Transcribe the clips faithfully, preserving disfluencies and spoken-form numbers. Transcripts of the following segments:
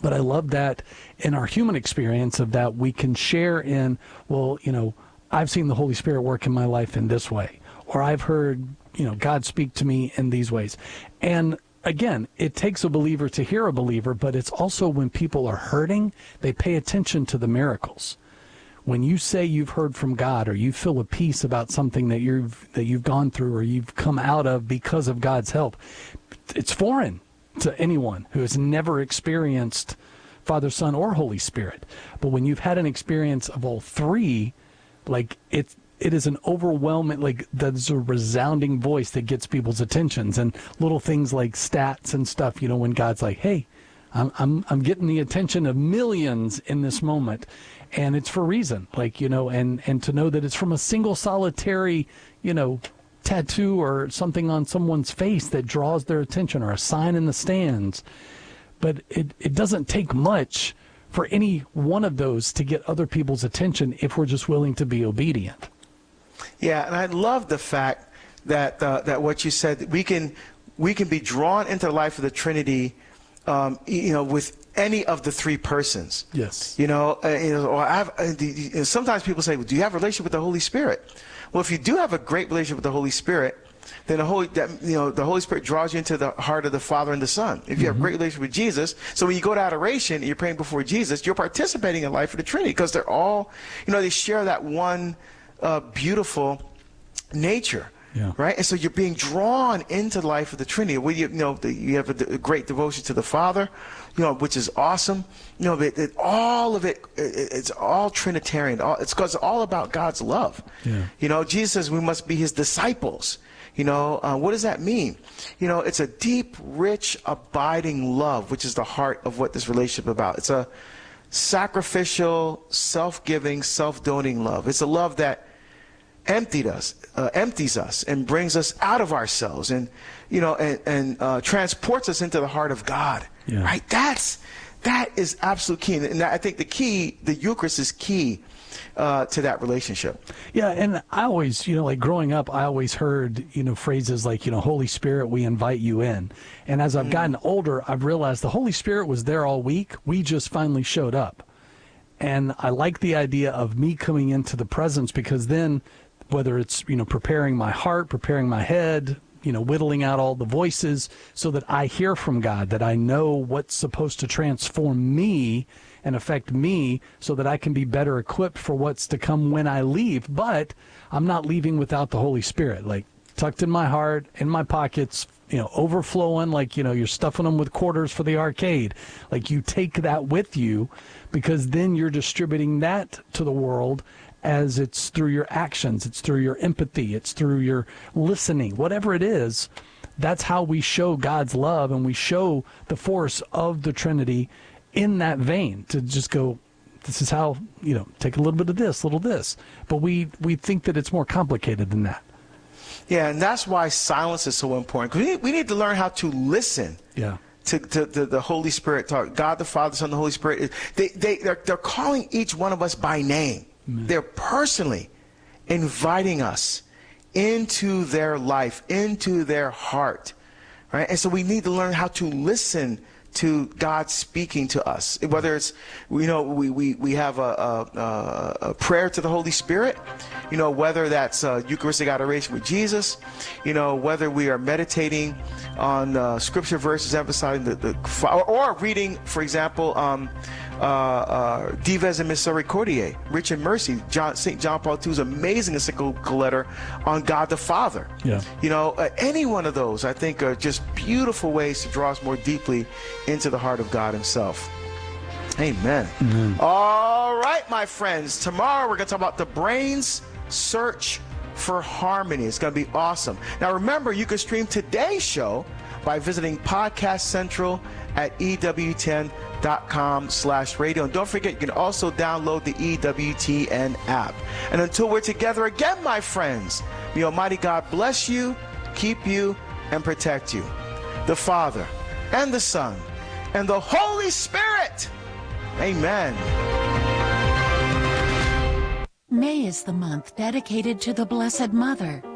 But I love that in our human experience of that we can share in, well, you know, I've seen the Holy Spirit work in my life in this way, or I've heard, you know, God speak to me in these ways. And again, it takes a believer to hear a believer, but it's also when people are hurting, they pay attention to the miracles. When you say you've heard from God, or you feel a peace about something that you've that you've gone through or you've come out of because of God's help, it's foreign to anyone who has never experienced Father, Son, or Holy Spirit. But when you've had an experience of all three, like it, it is an overwhelming, like there's a resounding voice that gets people's attentions, and little things like stats and stuff. You know, when God's like, "Hey, I'm I'm I'm getting the attention of millions in this moment," and it's for a reason. Like, you know, and and to know that it's from a single solitary, you know, tattoo or something on someone's face that draws their attention, or a sign in the stands. But it it doesn't take much for any one of those to get other people's attention if we're just willing to be obedient. Yeah, and I love the fact that uh, that what you said, we can we can be drawn into the life of the Trinity, um, you know, with any of the three persons. Yes. You know, uh, you know, or I have, uh, the, sometimes people say, well, "Do you have a relationship with the Holy Spirit?" Well, if you do have a great relationship with the Holy Spirit, then the Holy, that, you know, the Holy Spirit draws you into the heart of the Father and the Son. If you mm-hmm. have a great relationship with Jesus, so when you go to adoration and you're praying before Jesus, you're participating in the life of the Trinity, because they're all, you know, they share that one uh, beautiful nature. Yeah. Right? And so you're being drawn into the life of the Trinity. When you, you know, the, you have a, a great devotion to the Father, you know, which is awesome. You know, it, it, all of it, it, it's all Trinitarian. All, it's because it's all about God's love. Yeah. You know, Jesus says we must be his disciples. You know, uh, what does that mean? You know, it's a deep, rich, abiding love, which is the heart of what this relationship is about. It's a sacrificial, self-giving, self-donating love. It's a love that emptied us, uh, empties us, and brings us out of ourselves, and you know, and, and uh, transports us into the heart of God. Yeah. Right? That's that is absolute key, and I think the key, the Eucharist, is key uh, to that relationship. Yeah, and I always, you know, like growing up, I always heard, you know, phrases like, you know, Holy Spirit, we invite you in. And as I've mm. gotten older, I've realized the Holy Spirit was there all week. We just finally showed up. And I like the idea of me coming into the presence, because then, whether it's, you know, preparing my heart, preparing my head, you know, whittling out all the voices so that I hear from God, that I know what's supposed to transform me and affect me so that I can be better equipped for what's to come when I leave. But I'm not leaving without the Holy Spirit, like tucked in my heart, in my pockets, you know, overflowing, like, you know, you're stuffing them with quarters for the arcade. Like, you take that with you, because then you're distributing that to the world, as it's through your actions, it's through your empathy, it's through your listening, whatever it is. That's how we show God's love, and we show the force of the Trinity in that vein, to just go, this is how, you know, take a little bit of this, a little this. But we, we think that it's more complicated than that. Yeah, and that's why silence is so important. Because we need, we need to learn how to listen. Yeah. To, to, to the Holy Spirit talk. God the Father, Son, the Holy Spirit. They, they, they're, they're calling each one of us by name. Amen. They're personally inviting us into their life, into their heart, right? And so we need to learn how to listen to God speaking to us. Whether it's, you know, we, we, we have a, a, a prayer to the Holy Spirit, you know, whether that's uh, Eucharistic adoration with Jesus, you know, whether we are meditating on uh, scripture verses emphasizing the, the or, or reading, for example, um, uh, uh, Dives et Misericordiae, Rich in Mercy, John, Saint John Paul the Second's amazing encyclical letter on God the Father. Yeah. You know, uh, any one of those, I think, are just beautiful ways to draw us more deeply into the heart of God himself. Amen. Mm-hmm. All right, my friends. Tomorrow we're going to talk about the brain's search for harmony. It's going to be awesome. Now, remember, you can stream today's show by visiting Podcast Central at E W T N dot com slash radio. And don't forget, you can also download the E W T N app. And until we're together again, my friends, may Almighty God bless you, keep you, and protect you. The Father, and the Son, and the Holy Spirit. Amen. May is the month dedicated to the Blessed Mother.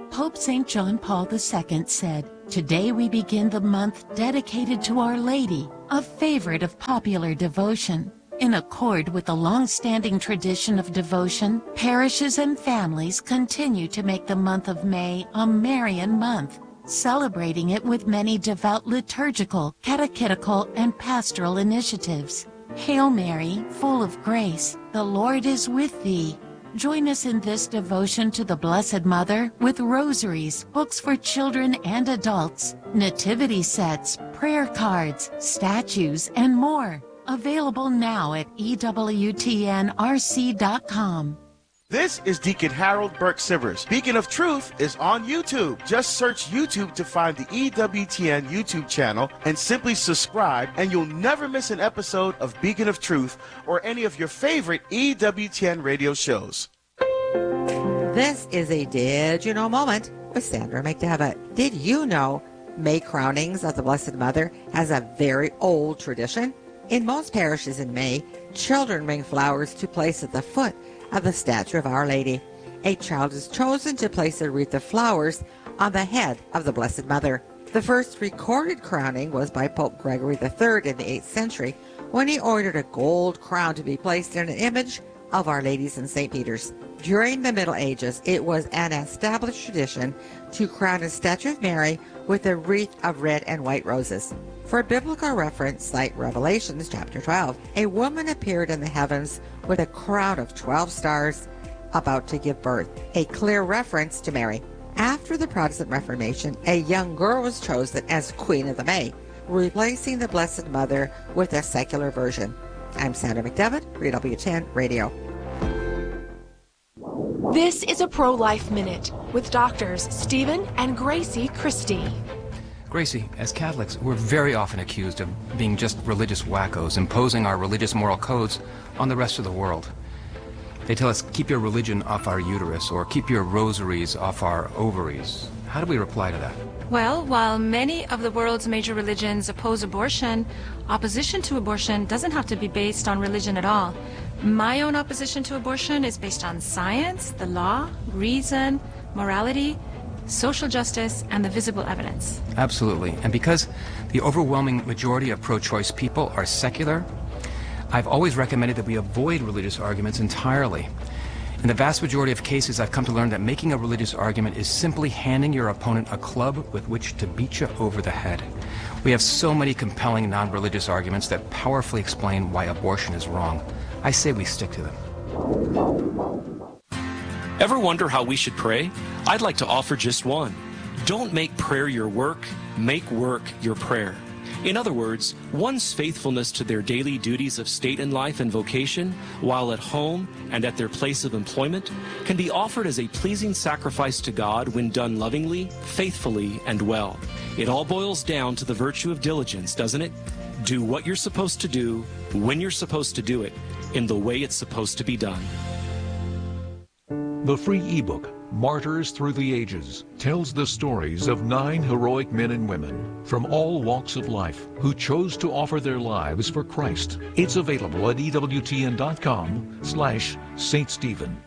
Pope Saint John Paul the Second said, "Today we begin the month dedicated to Our Lady, a favorite of popular devotion." In accord with the long-standing tradition of devotion, parishes and families continue to make the month of May a Marian month, celebrating it with many devout liturgical, catechetical, and pastoral initiatives. Hail Mary, full of grace, the Lord is with thee. Join us in this devotion to the Blessed Mother with rosaries, books for children and adults, nativity sets, prayer cards, statues, and more. Available now at E W T N R C dot com. This is Deacon Harold Burke Sivers. Beacon of Truth is on YouTube. Just search YouTube to find the E W T N YouTube channel and simply subscribe, and you'll never miss an episode of Beacon of Truth or any of your favorite E W T N radio shows. This is a Did You Know moment with Sandra McDevitt. Did you know May crownings of the Blessed Mother has a very old tradition? In most parishes in May, children bring flowers to place at the foot of the statue of Our Lady. A child is chosen to place a wreath of flowers on the head of the Blessed Mother. The first recorded crowning was by Pope Gregory the Third in the eighth century, when he ordered a gold crown to be placed in an image of Our Lady's in Saint Peter's. During the Middle Ages, it was an established tradition to crown a statue of Mary with a wreath of red and white roses. For biblical reference, cite Revelations chapter twelve. A woman appeared in the heavens with a crown of twelve stars, about to give birth, a clear reference to Mary. After the Protestant Reformation, a young girl was chosen as Queen of the May, replacing the Blessed Mother with a secular version. I'm Sandra McDevitt, three W ten Radio. This is a Pro-Life Minute with doctors Stephen and Gracie Christie. Gracie, as Catholics, we're very often accused of being just religious wackos, imposing our religious moral codes on the rest of the world. They tell us, keep your religion off our uterus, or keep your rosaries off our ovaries. How do we reply to that? Well, while many of the world's major religions oppose abortion, opposition to abortion doesn't have to be based on religion at all. My own opposition to abortion is based on science, the law, reason, morality, social justice, and the visible evidence. Absolutely. And because the overwhelming majority of pro-choice people are secular, I've always recommended that we avoid religious arguments entirely. In the vast majority of cases, I've come to learn that making a religious argument is simply handing your opponent a club with which to beat you over the head. We have so many compelling non-religious arguments that powerfully explain why abortion is wrong. I say we stick to them. Ever wonder how we should pray? I'd like to offer just one. Don't make prayer your work, make work your prayer. In other words, one's faithfulness to their daily duties of state and life and vocation, while at home and at their place of employment, can be offered as a pleasing sacrifice to God when done lovingly, faithfully, and well. It all boils down to the virtue of diligence, doesn't it? Do what you're supposed to do, when you're supposed to do it, in the way it's supposed to be done. The free ebook, Martyrs Through the Ages, tells the stories of nine heroic men and women from all walks of life who chose to offer their lives for Christ. It's available at E W T N dot com slash Saint Stephen.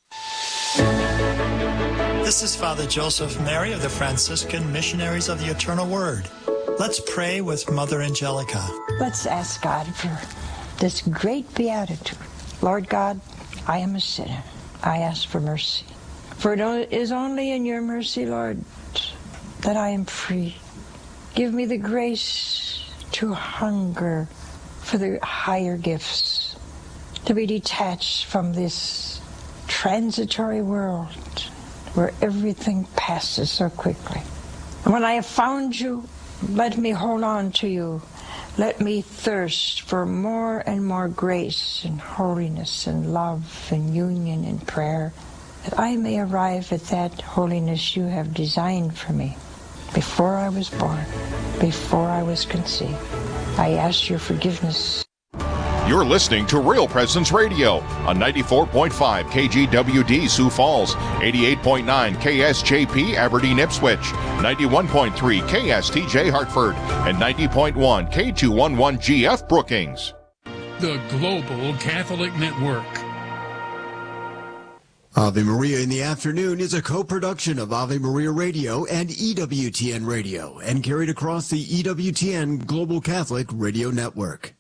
This is Father Joseph Mary of the Franciscan Missionaries of the Eternal Word. Let's pray with Mother Angelica. Let's ask God for this great beatitude. Lord God, I am a sinner. I ask for mercy. For it is only in your mercy, Lord, that I am free. Give me the grace to hunger for the higher gifts, to be detached from this transitory world where everything passes so quickly. When I have found you, let me hold on to you. Let me thirst for more and more grace and holiness and love and union and prayer, that I may arrive at that holiness you have designed for me before I was born, before I was conceived. I ask your forgiveness. You're listening to Real Presence Radio on ninety-four point five K G W D Sioux Falls, eighty-eight point nine K S J P Aberdeen Ipswich, ninety-one point three K S T J Hartford, and ninety point one K two eleven G F Brookings. The Global Catholic Network. Ave Maria in the Afternoon is a co-production of Ave Maria Radio and E W T N Radio and carried across the E W T N Global Catholic Radio Network.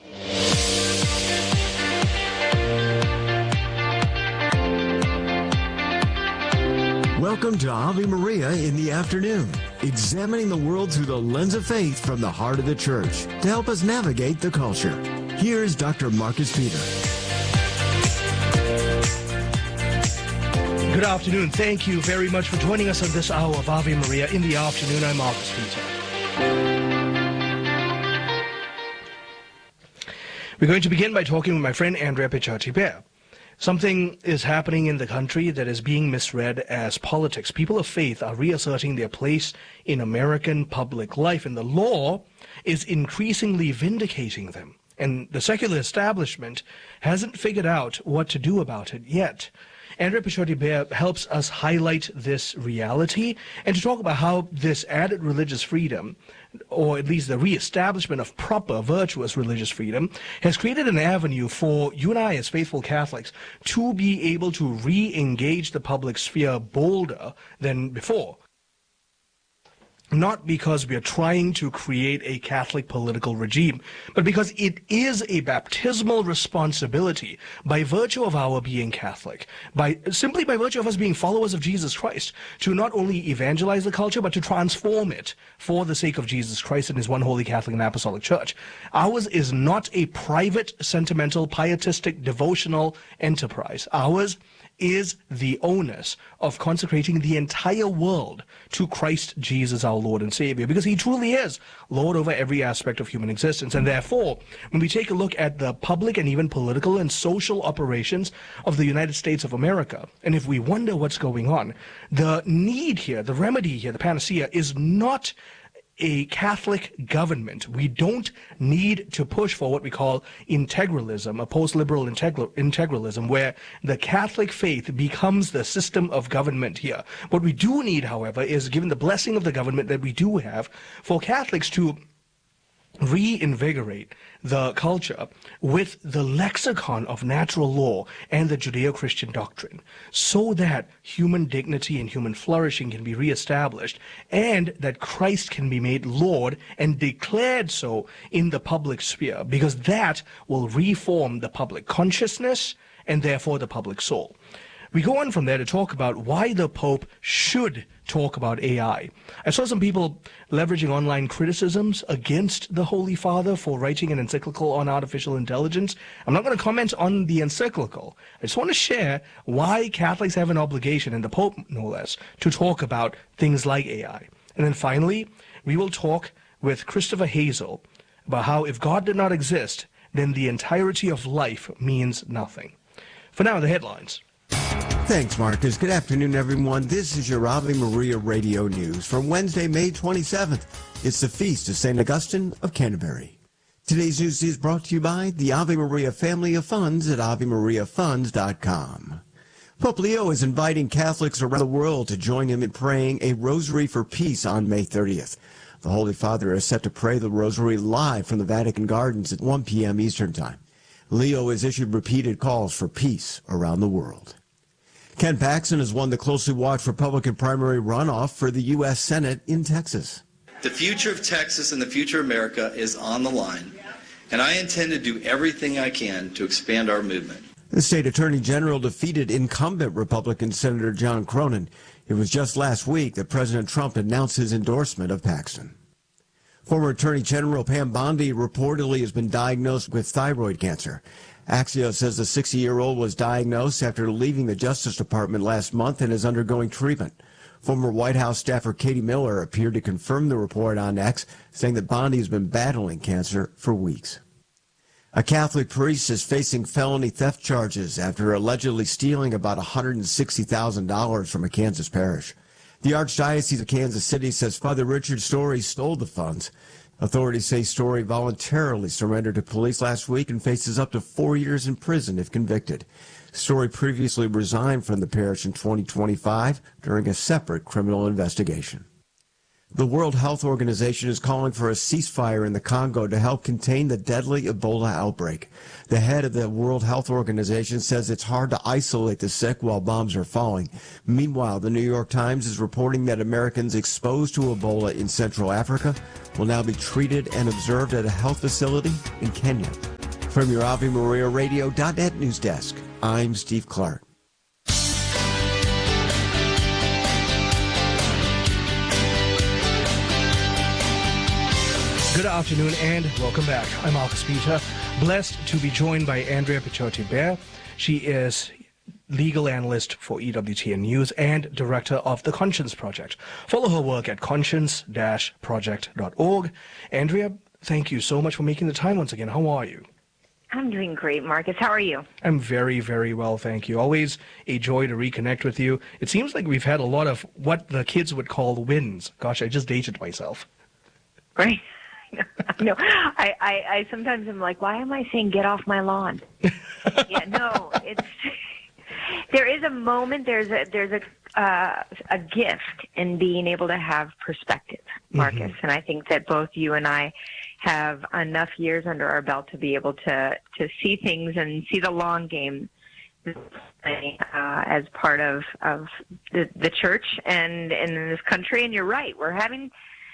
Welcome to Ave Maria in the Afternoon, examining the world through the lens of faith from the heart of the Church to help us navigate the culture. Here's Doctor Marcus Peter. Good afternoon. Thank you very much for joining us on this hour of Ave Maria in the Afternoon. I'm Marcus Peter. We're going to begin by talking with my friend Andrea Picciotti-Bear. Something is happening in the country that is being misread as politics. People of faith are reasserting their place in American public life, and the law is increasingly vindicating them. And the secular establishment hasn't figured out what to do about it yet. Andrea Picciotti-Bear helps us highlight this reality and to talk about how this added religious freedom, or at least the reestablishment of proper, virtuous religious freedom, has created an avenue for you and I as faithful Catholics to be able to re-engage the public sphere bolder than before. Not because we are trying to create a Catholic political regime, but because it is a baptismal responsibility by virtue of our being Catholic, by simply by virtue of us being followers of Jesus Christ, to not only evangelize the culture, but to transform it for the sake of Jesus Christ and his one holy Catholic and Apostolic Church. Ours is not a private, sentimental, pietistic, devotional enterprise. Ours is the onus of consecrating the entire world to Christ Jesus, our Lord and Savior, because he truly is Lord over every aspect of human existence. And therefore, when we take a look at the public and even political and social operations of the United States of America, and if we wonder what's going on, the need here, the remedy here, the panacea, is not a Catholic government. We don't need to push for what we call integralism, a post-liberal integral, integralism, where the Catholic faith becomes the system of government here. What we do need, however, is, given the blessing of the government that we do have, for Catholics to reinvigorate the culture with the lexicon of natural law and the Judeo-Christian doctrine, so that human dignity and human flourishing can be reestablished, and that Christ can be made Lord and declared so in the public sphere, because that will reform the public consciousness and therefore the public soul. We go on from there to talk about why the Pope should talk about A I. I saw some people leveraging online criticisms against the Holy Father for writing an encyclical on artificial intelligence. I'm not going to comment on the encyclical. I just want to share why Catholics have an obligation, and the Pope no less, to talk about things like A I. And then finally, we will talk with Christopher Hazel about how if God did not exist, then the entirety of life means nothing. For now, the headlines. Thanks, Marcus. Good afternoon, everyone. This is your Ave Maria Radio News for Wednesday, May twenty-seventh. It's the feast of Saint Augustine of Canterbury. Today's news is brought to you by the Ave Maria family of funds at ave maria funds dot com. Pope Leo is inviting Catholics around the world to join him in praying a Rosary for Peace on May thirtieth. The Holy Father is set to pray the Rosary live from the Vatican Gardens at one p.m. Eastern Time. Leo has issued repeated calls for peace around the world. Ken Paxton has won the closely watched Republican primary runoff for the U S Senate in Texas. The future of Texas and the future of America is on the line, and I intend to do everything I can to expand our movement. The state attorney general defeated incumbent Republican Senator John Cronin. It was just last week that President Trump announced his endorsement of Paxton. Former Attorney General Pam Bondi reportedly has been diagnosed with thyroid cancer. Axios says the sixty-year-old was diagnosed after leaving the Justice Department last month and is undergoing treatment. Former White House staffer Katie Miller appeared to confirm the report on X, saying that Bondi has been battling cancer for weeks. A Catholic priest is facing felony theft charges after allegedly stealing about one hundred sixty thousand dollars from a Kansas parish. The Archdiocese of Kansas City says Father Richard Story stole the funds. Authorities say Story voluntarily surrendered to police last week and faces up to four years in prison if convicted. Story previously resigned from the parish in twenty twenty-five during a separate criminal investigation. The World Health Organization is calling for a ceasefire in the Congo to help contain the deadly Ebola outbreak. The head of the World Health Organization says it's hard to isolate the sick while bombs are falling. Meanwhile, the New York Times is reporting that Americans exposed to Ebola in Central Africa will now be treated and observed at a health facility in Kenya. From your Ave Maria Radio dot net news desk, I'm Steve Clark. Good afternoon and welcome back. I'm Marcus Peter, blessed to be joined by Andrea Picciotti-Bear. She is legal analyst for E W T N News and director of the Conscience Project. Follow her work at conscience dash project dot org. Andrea, thank you so much for making the time once again. How are you? I'm doing great, Marcus. How are you? I'm very, very well, thank you. Always a joy to reconnect with you. It seems like we've had a lot of what the kids would call wins. Gosh, I just dated myself. Right. No, I, I, I sometimes am like, why am I saying get off my lawn? Yeah, no, it's there is a moment, there's a there's a uh, a gift in being able to have perspective, Marcus, mm-hmm. and I think that both you and I have enough years under our belt to be able to to see things and see the long game uh, as part of of the, the church and, and in this country. And you're right, we're having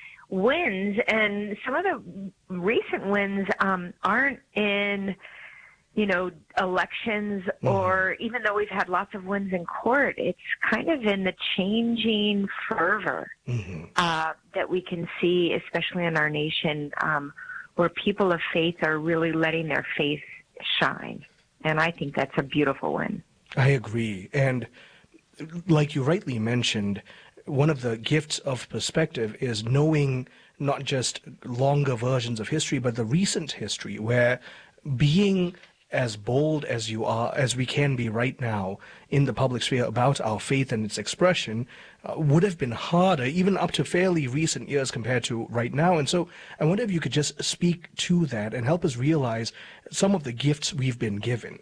wins, and some of the recent wins um, aren't in, you know, elections, mm-hmm. or even though we've had lots of wins in court, it's kind of in the changing fervor mm-hmm. uh, that we can see, especially in our nation, um, where people of faith are really letting their faith shine. And I think that's a beautiful win. I agree. And like you rightly mentioned, one of the gifts of perspective is knowing not just longer versions of history, but the recent history, where being as bold as you are, as we can be right now in the public sphere about our faith and its expression, uh, would have been harder, even up to fairly recent years compared to right now. And so I wonder if you could just speak to that and help us realize some of the gifts we've been given.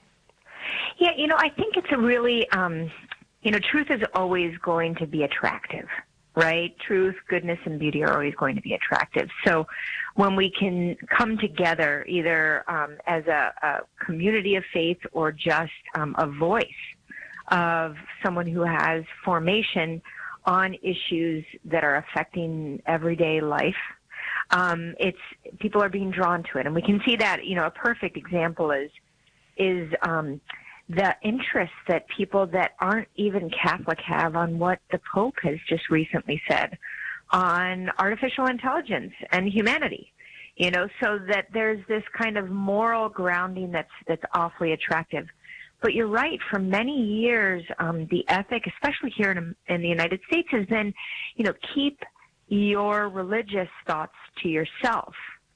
Yeah, you know, I think it's a really... Um You know, truth is always going to be attractive, right? Truth, goodness, and beauty are always going to be attractive. So when we can come together either um, as a, a community of faith or just um, a voice of someone who has formation on issues that are affecting everyday life, um, it's people are being drawn to it. And we can see that, you know, a perfect example is is um, the interest that people that aren't even Catholic have on what the Pope has just recently said on artificial intelligence and humanity, you know, so that there's this kind of moral grounding that's that's awfully attractive. But you're right, for many years, um, the ethic, especially here in, in the United States, has been, you know, keep your religious thoughts to yourself.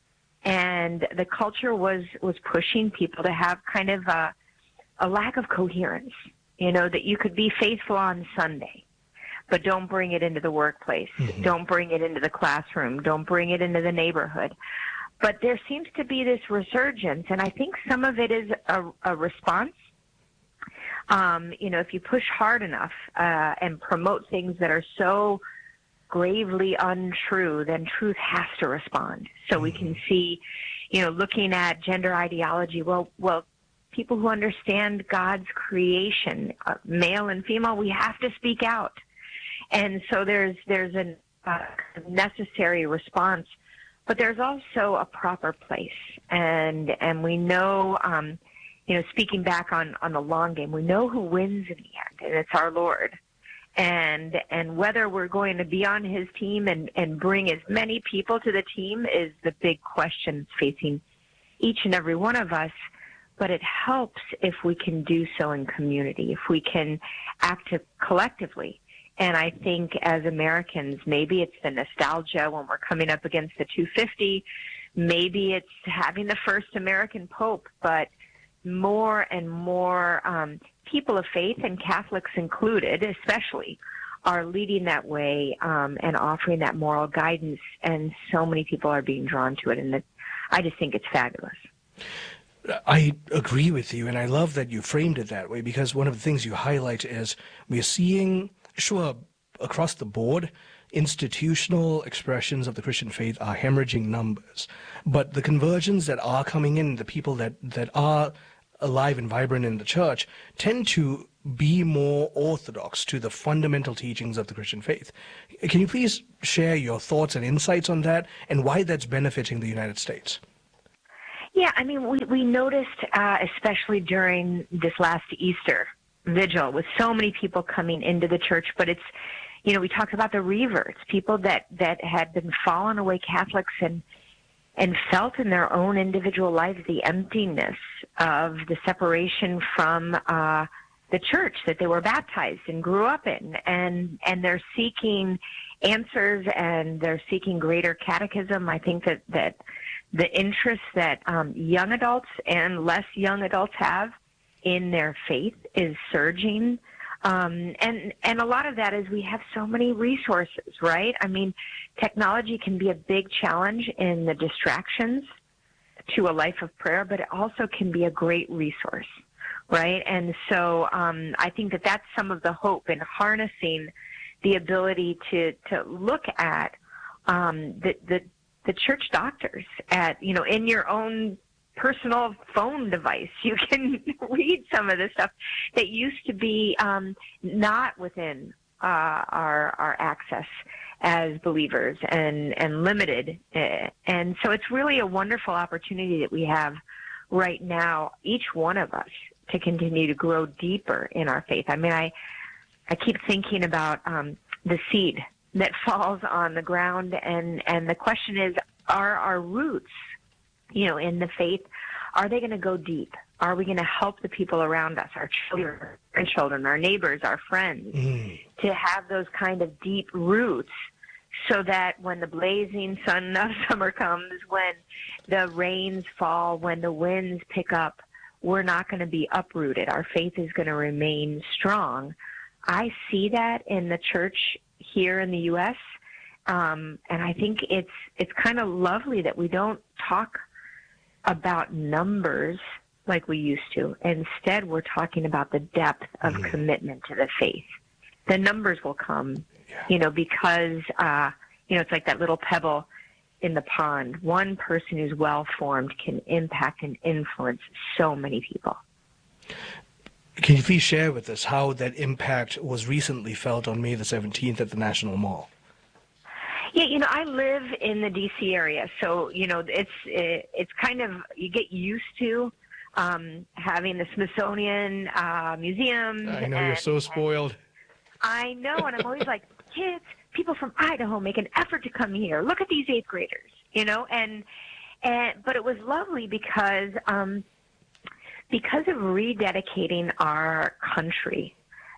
And the culture was, was pushing people to have kind of a a lack of coherence, you know, that you could be faithful on Sunday, but don't bring it into the workplace. Mm-hmm. Don't bring it into the classroom. Don't bring it into the neighborhood. But there seems to be this resurgence, and I think some of it is a, a response. Um, you know, if you push hard enough uh, and promote things that are so gravely untrue, then truth has to respond. So mm-hmm. we can see, you know, looking at gender ideology, well, well, people who understand God's creation, uh, male and female, we have to speak out. And so there's there's a uh, necessary response, but there's also a proper place. And and we know, um, you know, speaking back on, on the long game, we know who wins in the end, and it's our Lord. And and whether we're going to be on his team and, and bring as many people to the team is the big question facing each and every one of us. But it helps if we can do so in community, if we can act collectively. And I think as Americans, maybe it's the nostalgia when we're coming up against the two fifty, maybe it's having the first American Pope, but more and more um, people of faith, and Catholics included especially, are leading that way um, and offering that moral guidance, and so many people are being drawn to it, and it, I just think it's fabulous. I agree with you, and I love that you framed it that way, because one of the things you highlight is we're seeing, sure, across the board, institutional expressions of the Christian faith are hemorrhaging numbers. But the conversions that are coming in, the people that, that are alive and vibrant in the church, tend to be more orthodox to the fundamental teachings of the Christian faith. Can you please share your thoughts and insights on that and why that's benefiting the United States? Yeah, I mean, we, we noticed, uh, especially during this last Easter vigil, with so many people coming into the church, but it's, you know, we talked about the reverts, people that, that had been fallen away Catholics and and felt in their own individual lives the emptiness of the separation from uh, the church that they were baptized and grew up in, and and they're seeking answers and they're seeking greater catechism. I think that that the interest that um, young adults and less young adults have in their faith is surging. Um, and, and a lot of that is we have so many resources, right? I mean, technology can be a big challenge in the distractions to a life of prayer, but it also can be a great resource, right? And so um, I think that that's some of the hope in harnessing the ability to, to look at um, the, the, the church doctors at, you know, in your own personal phone device. You can read some of the stuff that used to be um, not within uh, our our access as believers and, and limited. And so it's really a wonderful opportunity that we have right now, each one of us, to continue to grow deeper in our faith. I mean, I, I keep thinking about um, the seed that falls on the ground, and, and the question is, are our roots, you know, in the faith, are they going to go deep? Are we going to help the people around us, our children, our grandchildren, our neighbors, our friends, mm. to have those kind of deep roots so that when the blazing sun of summer comes, when the rains fall, when the winds pick up, we're not going to be uprooted. Our faith is going to remain strong. I see that in the church here in the U S, um, and I think it's it's kind of lovely that we don't talk about numbers like we used to. Instead, we're talking about the depth of mm. commitment to the faith. The numbers will come, yeah. you know, because, uh, you know, it's like that little pebble in the pond. One person who's well-formed can impact and influence so many people. Can you please share with us how that impact was recently felt on May the seventeenth at the National Mall? Yeah, you know, I live in the D C area, so, you know, it's it's kind of, you get used to um, having the Smithsonian uh, Museum. I know, and, you're so spoiled. I know, and I'm always like, kids, people from Idaho make an effort to come here. Look at these eighth graders, you know, and, and but it was lovely because um, because of rededicating our country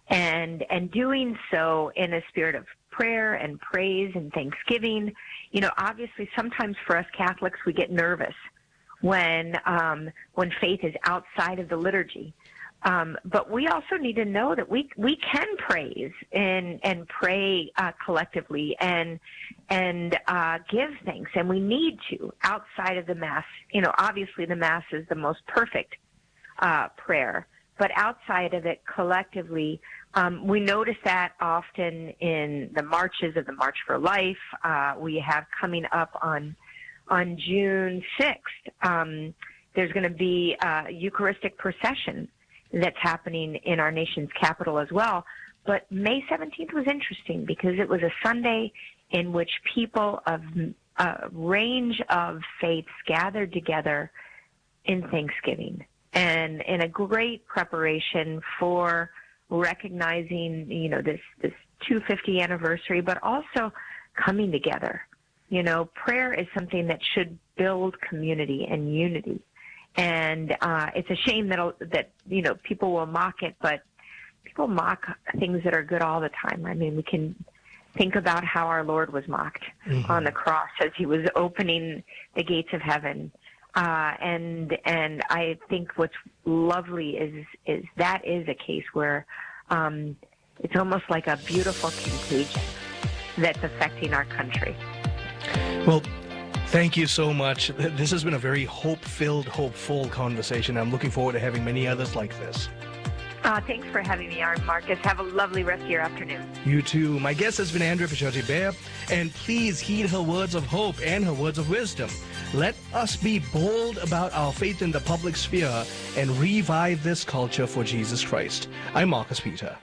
and and doing so in a spirit of prayer and praise and thanksgiving. You know, obviously sometimes for us Catholics we get nervous when um, when faith is outside of the liturgy. Um, but we also need to know that we we can praise and and pray uh, collectively and and uh, give thanks, and we need to outside of the Mass. You know, obviously the Mass is the most perfect uh, prayer, but outside of it, collectively, um, we notice that often in the marches of the March for Life. Uh, we have coming up on on June sixth. Um, there's going to be a Eucharistic procession that's happening in our nation's capital as well. But May seventeenth was interesting because it was a Sunday in which people of a range of faiths gathered together in thanksgiving and in a great preparation for recognizing, you know, this, this two hundred fiftieth anniversary, but also coming together. You know, prayer is something that should build community and unity. And uh, it's a shame that, that, you know, people will mock it, but people mock things that are good all the time. I mean, we can think about how our Lord was mocked mm-hmm. on the cross as he was opening the gates of heaven. Uh, and and I think what's lovely is is that is a case where um, it's almost like a beautiful contagion that's affecting our country. Well, thank you so much. This has been a very hope-filled, hopeful conversation. I'm looking forward to having many others like this. Uh, thanks for having me on, Marcus. Have a lovely rest of your afternoon. You too. My guest has been Andrea Fichotti-Bear, and please heed her words of hope and her words of wisdom. Let us be bold about our faith in the public sphere and revive this culture for Jesus Christ. I'm Marcus Peter.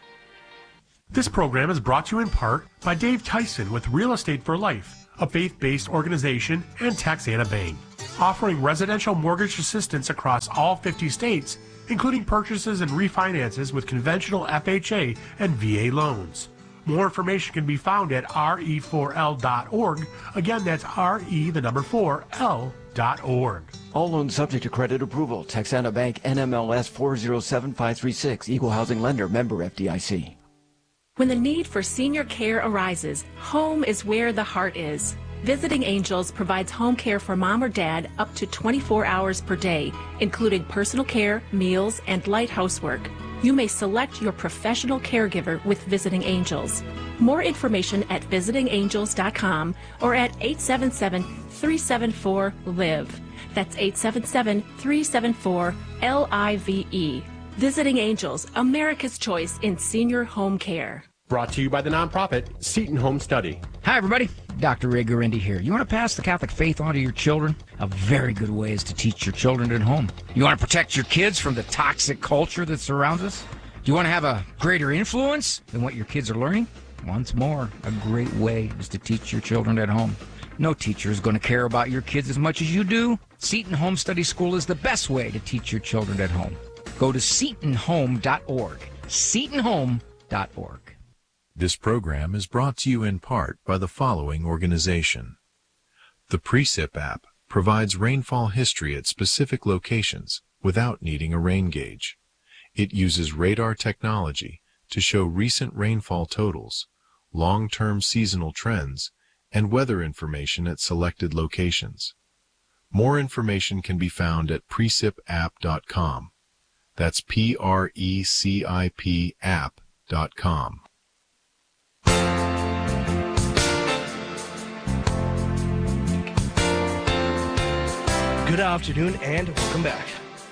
This program is brought to you in part by Dave Tyson with Real Estate for Life, a faith-based organization, and Texana Bank, offering residential mortgage assistance across all fifty states, including purchases and refinances with conventional F H A and V A loans. More information can be found at R E four L dot org. Again, that's R E, the number four, L dot org. All loans subject to credit approval. Texana Bank, N M L S four zero seven five three six. Equal housing lender. Member F D I C. When the need for senior care arises, home is where the heart is. Visiting Angels provides home care for mom or dad up to twenty-four hours per day, including personal care, meals, and light housework. You may select your professional caregiver with Visiting Angels. More information at visiting angels dot com or at eight seven seven, three seven four, L I V E. That's eight seven seven, three seven four, L I V E. Visiting Angels, America's choice in senior home care. Brought to you by the nonprofit Seton Home Study. Hi, everybody. Doctor Ray Guarendi here. You want to pass the Catholic faith on to your children? A very good way is to teach your children at home. You want to protect your kids from the toxic culture that surrounds us? Do you want to have a greater influence than what your kids are learning? Once more, a great way is to teach your children at home. No teacher is going to care about your kids as much as you do. Seton Home Study School is the best way to teach your children at home. Go to seton home dot org. seton home dot org. This program is brought to you in part by the following organization. The Precip app provides rainfall history at specific locations without needing a rain gauge. It uses radar technology to show recent rainfall totals, long-term seasonal trends, and weather information at selected locations. More information can be found at precip app dot com. That's P R E C I P app dot com. Good afternoon and welcome back.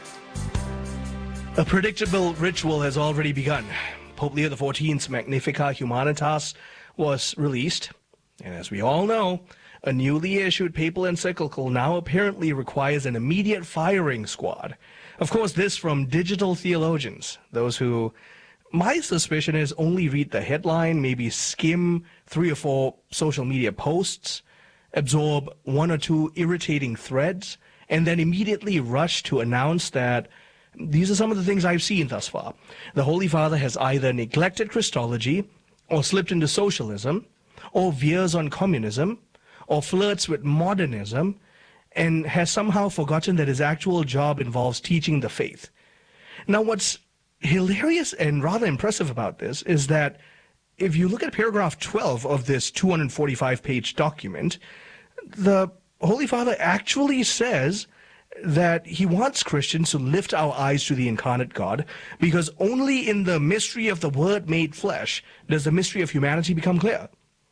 A predictable ritual has already begun. Pope Leo the fourteenth's Magnificat Humanitas was released, and as we all know, a newly issued papal encyclical now apparently requires an immediate firing squad. Of course, this from digital theologians, those who, my suspicion is, only read the headline, maybe skim three or four social media posts, absorb one or two irritating threads, and then immediately rush to announce that these are some of the things I've seen thus far. The Holy Father has either neglected Christology, or slipped into socialism, or veers on communism, or flirts with modernism, and has somehow forgotten that his actual job involves teaching the faith. Now, what's hilarious and rather impressive about this is that if you look at paragraph twelve of this two hundred forty-five page document, the Holy Father actually says that he wants Christians to lift our eyes to the incarnate God, because only in the mystery of the Word made flesh does the mystery of humanity become clear.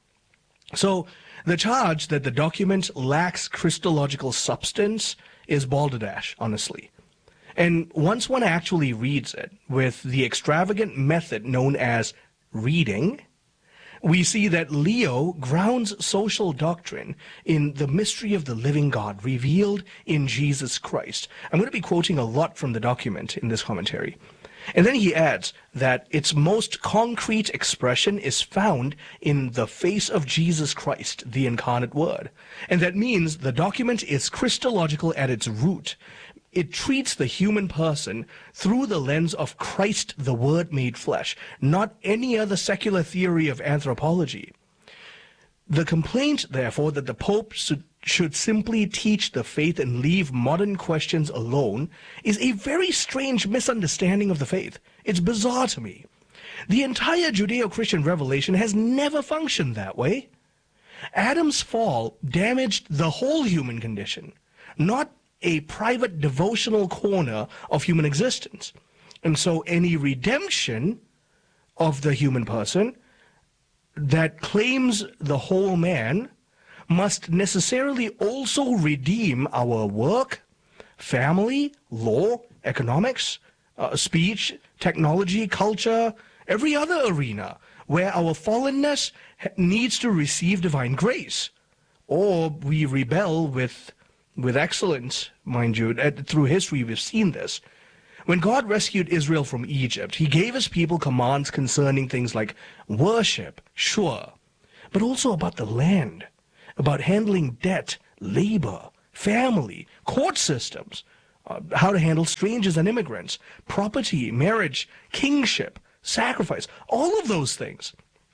So the charge that the document lacks Christological substance is balderdash, honestly. And once one actually reads it with the extravagant method known as reading, we see that Leo grounds social doctrine in the mystery of the living God revealed in Jesus Christ. I'm going to be quoting a lot from the document in this commentary. And then he adds that its most concrete expression is found in the face of Jesus Christ, the incarnate Word. And that means the document is Christological at its root. It treats the human person through the lens of Christ, the Word made flesh, not any other secular theory of anthropology. The complaint, therefore, that the Pope should, should simply teach the faith and leave modern questions alone is a very strange misunderstanding of the faith. It's bizarre to me. The entire Judeo-Christian revelation has never functioned that way. Adam's fall damaged the whole human condition, not a private devotional corner of human existence. And so any redemption of the human person that claims the whole man must necessarily also redeem our work, family, law, economics, uh, speech, technology, culture, every other arena where our fallenness needs to receive divine grace. Or we rebel with, with excellence, mind you. Through history, we've seen this. When God rescued Israel from Egypt, he gave his people commands concerning things like worship, sure, but also about the land, about handling debt, labor, family, court systems, uh, how to handle strangers and immigrants, property, marriage, kingship, sacrifice, all of those things.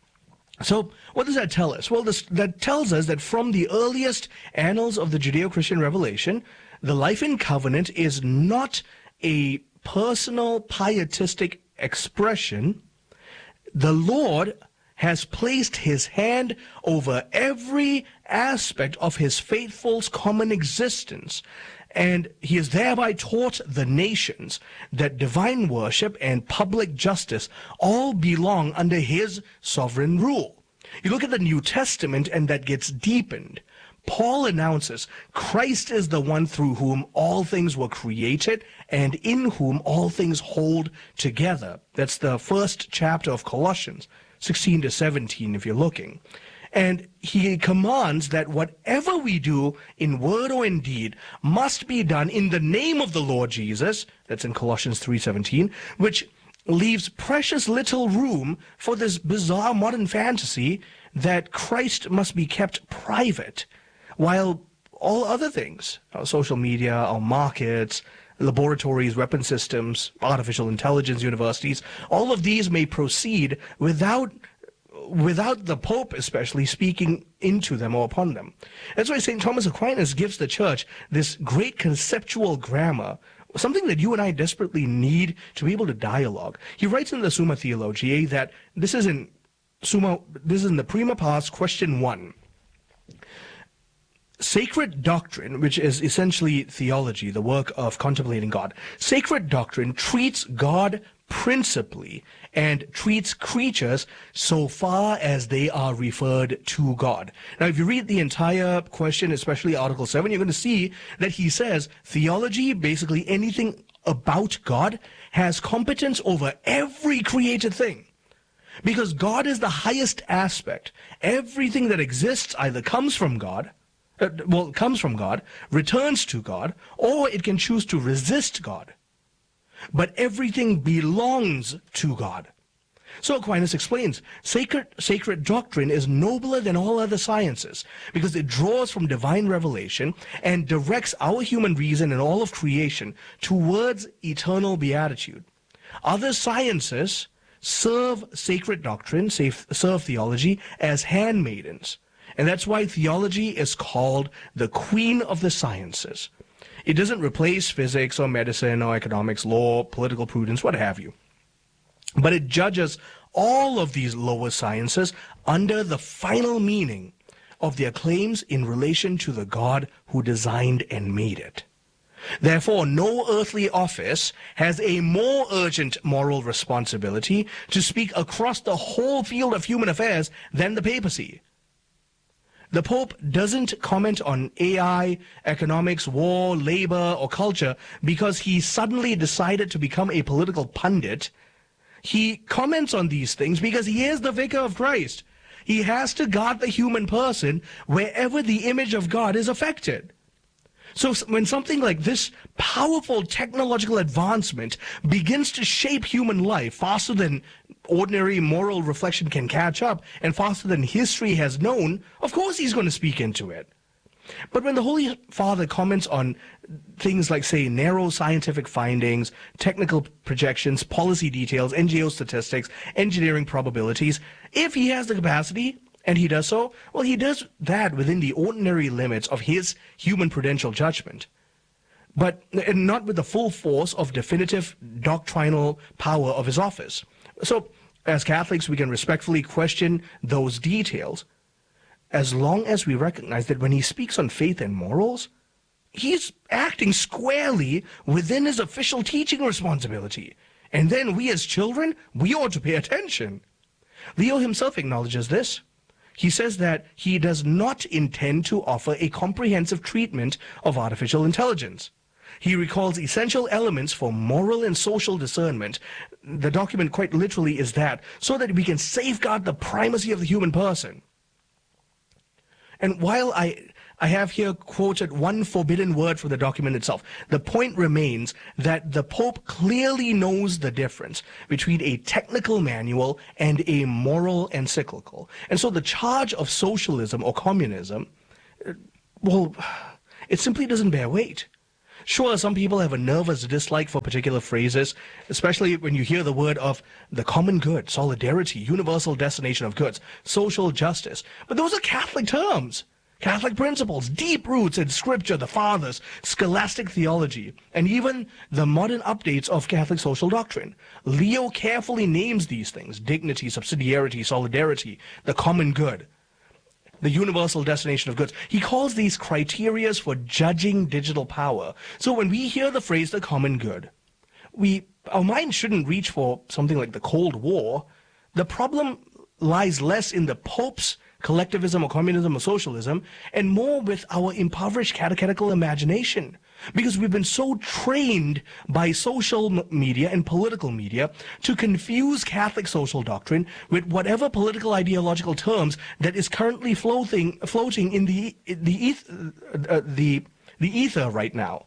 So what does that tell us? Well, this, that tells us that from the earliest annals of the Judeo-Christian revelation, the life in covenant is not a personal pietistic expression. The Lord has placed his hand over every aspect of his faithful's common existence, and he has thereby taught the nations that divine worship and public justice all belong under his sovereign rule. You look at the New Testament, and that gets deepened. Paul announces Christ is the one through whom all things were created and in whom all things hold together. That's the first chapter of Colossians, sixteen to seventeen, if you're looking. And he commands that whatever we do in word or in deed must be done in the name of the Lord Jesus. That's in Colossians three seventeen, which leaves precious little room for this bizarre modern fantasy that Christ must be kept private, while all other things, our social media, our markets, laboratories, weapon systems, artificial intelligence, universities, all of these may proceed without without the Pope especially speaking into them or upon them. That's why Saint Thomas Aquinas gives the Church this great conceptual grammar, something that you and I desperately need to be able to dialogue. He writes in the Summa Theologiae that this is in Summa, this is in the Prima Pars, question one. Sacred doctrine, which is essentially theology, the work of contemplating God, sacred doctrine treats God principally and treats creatures so far as they are referred to God. Now, if you read the entire question, especially Article seven, you're going to see that he says theology, basically anything about God, has competence over every created thing. Because God is the highest aspect. Everything that exists either comes from God, uh, well, comes from God, returns to God, or it can choose to resist God. But everything belongs to God. So Aquinas explains, sacred, sacred doctrine is nobler than all other sciences because it draws from divine revelation and directs our human reason and all of creation towards eternal beatitude. Other sciences serve sacred doctrine, serve theology as handmaidens. And that's why theology is called the queen of the sciences. It doesn't replace physics or medicine or economics, law, political prudence, what have you. But it judges all of these lower sciences under the final meaning of their claims in relation to the God who designed and made it. Therefore, no earthly office has a more urgent moral responsibility to speak across the whole field of human affairs than the papacy. The Pope doesn't comment on A I, economics, war, labor, or culture because he suddenly decided to become a political pundit. He comments on these things because he is the vicar of Christ. He has to guard the human person wherever the image of God is affected. So when something like this powerful technological advancement begins to shape human life faster than ordinary moral reflection can catch up and faster than history has known, of course he's going to speak into it. But when the Holy Father comments on things like, say, narrow scientific findings, technical projections, policy details, N G O statistics, engineering probabilities, if he has the capacity, and he does so, well, he does that within the ordinary limits of his human prudential judgment, but not with the full force of definitive doctrinal power of his office. So, as Catholics, we can respectfully question those details, as long as we recognize that when he speaks on faith and morals, he's acting squarely within his official teaching responsibility. And then we as children, we ought to pay attention. Leo himself acknowledges this. He says that he does not intend to offer a comprehensive treatment of artificial intelligence. He recalls essential elements for moral and social discernment. The document quite literally is that, so that we can safeguard the primacy of the human person. And while I, I have here quoted one forbidden word from the document itself, the point remains that the Pope clearly knows the difference between a technical manual and a moral encyclical. And so the charge of socialism or communism, well, it simply doesn't bear weight. Sure, some people have a nervous dislike for particular phrases, especially when you hear the word of the common good, solidarity, universal destination of goods, social justice. But those are Catholic terms, Catholic principles, deep roots in Scripture, the Fathers, scholastic theology, and even the modern updates of Catholic social doctrine. Leo carefully names these things: dignity, subsidiarity, solidarity, the common good, the universal destination of goods. He calls these criterias for judging digital power. So when we hear the phrase the common good, we our mind shouldn't reach for something like the Cold War. The problem lies less in the Pope's collectivism or communism or socialism, and more with our impoverished catechetical imagination. Because we've been so trained by social media and political media to confuse Catholic social doctrine with whatever political ideological terms that is currently floating floating in the the uh, the the ether right now.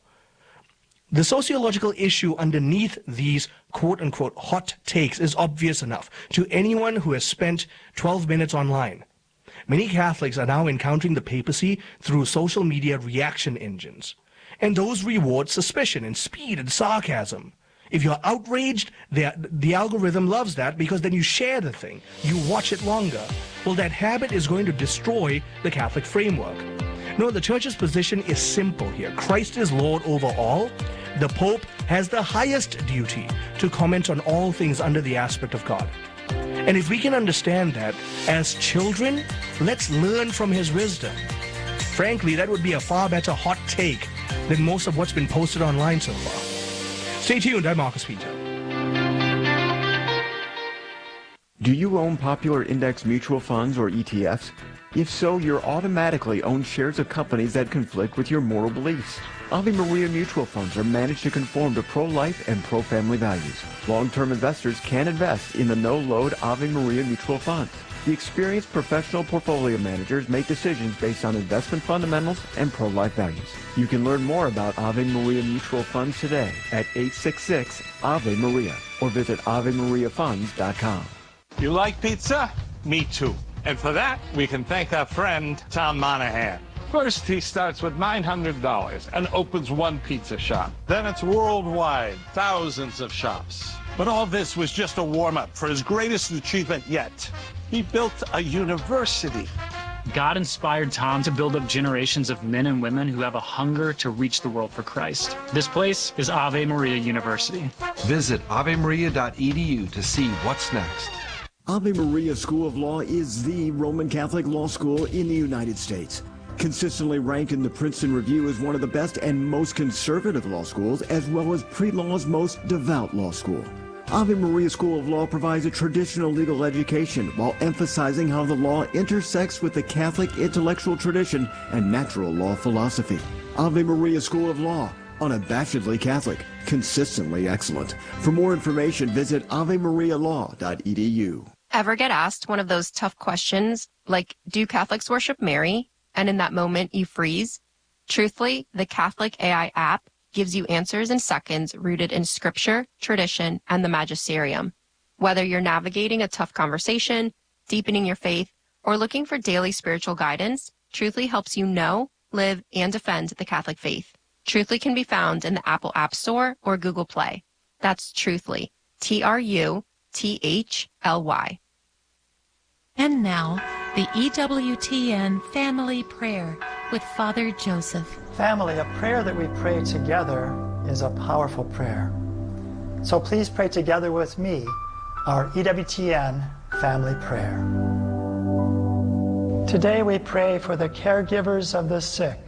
The sociological issue underneath these quote-unquote hot takes is obvious enough to anyone who has spent twelve minutes online. Many Catholics are now encountering the papacy through social media reaction engines. And those reward suspicion and speed and sarcasm. If you're outraged, the, the algorithm loves that, because then you share the thing. You watch it longer. Well, that habit is going to destroy the Catholic framework. No, the Church's position is simple here. Christ is Lord over all. The Pope has the highest duty to comment on all things under the aspect of God. And if we can understand that as children, let's learn from his wisdom. Frankly, that would be a far better hot take than most of what's been posted online so far. Stay tuned, I'm Marcus Peter. Do you own popular index mutual funds or E T Fs? If so, you're automatically own shares of companies that conflict with your moral beliefs. Ave Maria mutual funds are managed to conform to pro-life and pro-family values. Long-term investors can invest in the no-load Ave Maria mutual funds. The experienced professional portfolio managers make decisions based on investment fundamentals and pro-life values. You can learn more about Ave Maria mutual funds today at eight six six Ave Maria or visit ave maria funds dot com. You like pizza? Me too. And for that, we can thank our friend Tom Monahan. First, he starts with nine hundred dollars and opens one pizza shop. Then it's worldwide, thousands of shops. But all this was just a warm-up for his greatest achievement yet. He built a university. God inspired Tom to build up generations of men and women who have a hunger to reach the world for Christ. This place is Ave Maria University. Visit ave maria dot e d u to see what's next. Ave Maria School of Law is the Roman Catholic law school in the United States. Consistently ranked in the Princeton Review as one of the best and most conservative law schools, as well as pre-law's most devout law school. Ave Maria School of Law provides a traditional legal education while emphasizing how the law intersects with the Catholic intellectual tradition and natural law philosophy. Ave Maria School of Law, unabashedly Catholic, consistently excellent. For more information, visit ave maria law dot e d u. Ever get asked one of those tough questions, like, do Catholics worship Mary? And in that moment, you freeze? Truthfully, the Catholic A I app gives you answers in seconds rooted in scripture, tradition, and the magisterium. Whether you're navigating a tough conversation, deepening your faith, or looking for daily spiritual guidance, Truthfully helps you know, live, and defend the Catholic faith. Truthfully can be found in the Apple App Store or Google Play. That's Truthfully, T R U T H L Y. And now, the E W T N Family Prayer with Father Joseph. Family, a prayer that we pray together is a powerful prayer. So please pray together with me our E W T N Family Prayer. Today we pray for the caregivers of the sick.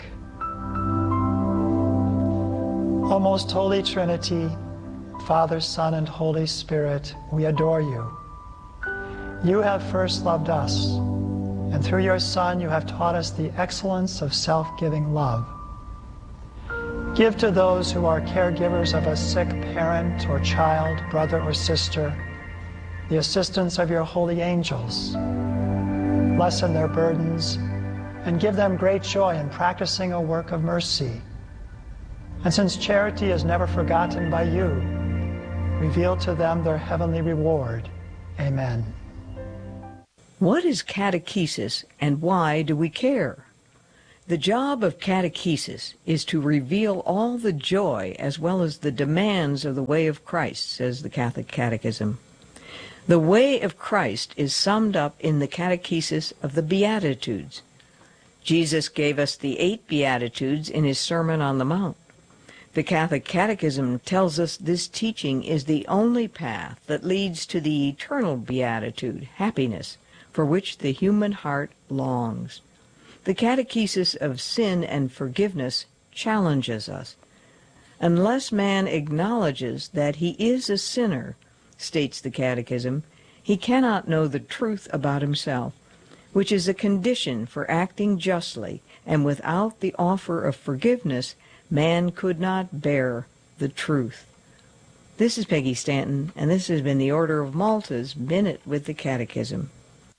O most Holy Trinity, Father, Son, and Holy Spirit, we adore you. You have first loved us, and through your Son you have taught us the excellence of self-giving love. Give to those who are caregivers of a sick parent or child, brother or sister, the assistance of your holy angels. Lessen their burdens and give them great joy in practicing a work of mercy. And since charity is never forgotten by you, reveal to them their heavenly reward. Amen. What is catechesis and why do we care? The job of catechesis is to reveal all the joy as well as the demands of the way of Christ, says the Catholic Catechism. The way of Christ is summed up in the catechesis of the Beatitudes. Jesus gave us the eight Beatitudes in his Sermon on the Mount. The Catholic Catechism tells us this teaching is the only path that leads to the eternal beatitude, happiness, for which the human heart longs. The catechesis of sin and forgiveness challenges us. Unless man acknowledges that he is a sinner, states the Catechism, he cannot know the truth about himself, which is a condition for acting justly, and without the offer of forgiveness, man could not bear the truth. This is Peggy Stanton, and this has been the Order of Malta's Minute with the Catechism.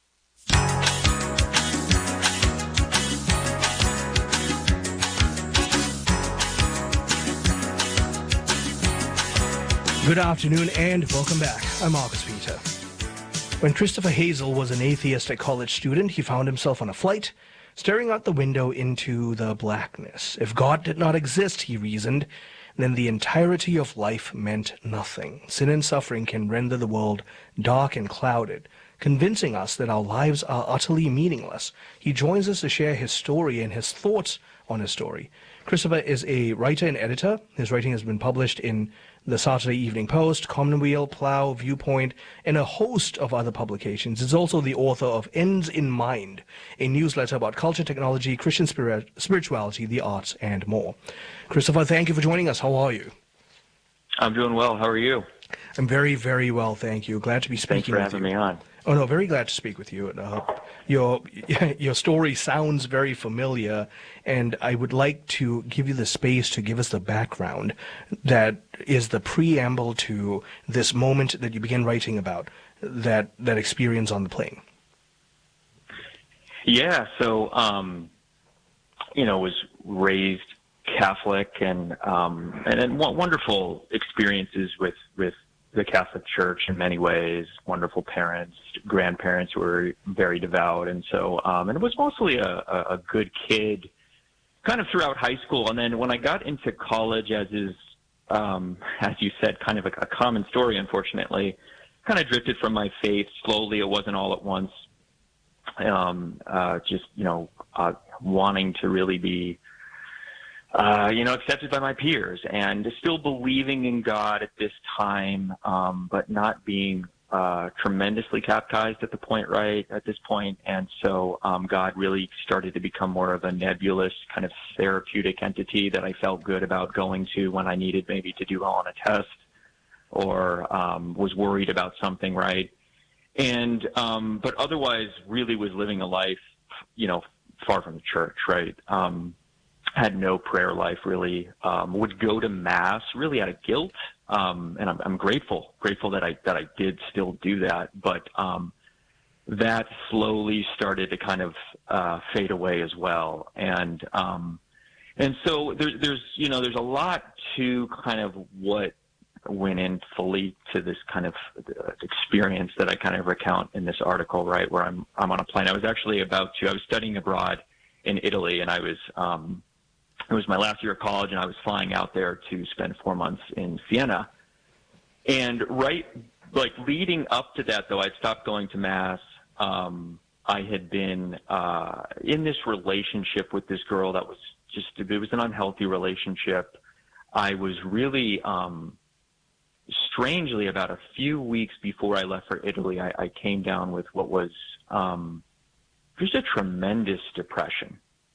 Good afternoon and welcome back. I'm Marcus Peter. When Christopher Hazel was an atheistic college student, he found himself on a flight, staring out the window into the blackness. If God did not exist, he reasoned, then the entirety of life meant nothing. Sin and suffering can render the world dark and clouded, convincing us that our lives are utterly meaningless. He joins us to share his story and his thoughts on his story. Christopher is a writer and editor. His writing has been published in the Saturday Evening Post, Commonweal, Plough, Viewpoint, and a host of other publications. He's also the author of Ends in Mind, a newsletter about culture, technology, Christian spirit, spirituality, the arts, and more. Christopher, thank you for joining us. How are you? I'm doing well. How are you? I'm very, very well, thank you. Glad to be speaking with you. Thanks for having me on. Oh, no, very glad to speak with you. Uh, your your story sounds very familiar, and I would like to give you the space to give us the background that is the preamble to this moment that you began writing about, that, that experience on the plane. Yeah, so, um, you know, was raised Catholic and, um, and, and wonderful experiences with, with the Catholic Church in many ways, wonderful parents, grandparents who were very devout. And so, um, and it was mostly a, a good kid kind of throughout high school. And then when I got into college, as is, um, as you said, kind of a, a common story, unfortunately, kind of drifted from my faith slowly. It wasn't all at once. Um, uh, just, you know, uh, wanting to really be, Uh, you know, accepted by my peers and still believing in God at this time, um, but not being uh, tremendously baptized at the point, right, at this point. And so um, God really started to become more of a nebulous kind of therapeutic entity that I felt good about going to when I needed maybe to do well on a test or um, was worried about something, right? And, um, but otherwise really was living a life, you know, far from the church, right? Um, had no prayer life really, um, would go to mass really out of guilt. Um, and I'm, I'm grateful, grateful that I, that I did still do that. But, um, that slowly started to kind of, uh, fade away as well. And, um, and so there, there's, you know, there's a lot to kind of what went in fully to this kind of experience that I kind of recount in this article, right? Where I'm, I'm on a plane. I was actually about to, I was studying abroad in Italy and I was, um, it was my last year of college, and I was flying out there to spend four months in Siena. And right, like leading up to that, though, I'd stopped going to Mass. Um, I had been uh, in this relationship with this girl that was just, it was an unhealthy relationship. I was really, um, strangely, about a few weeks before I left for Italy, I, I came down with what was um, just a tremendous depression.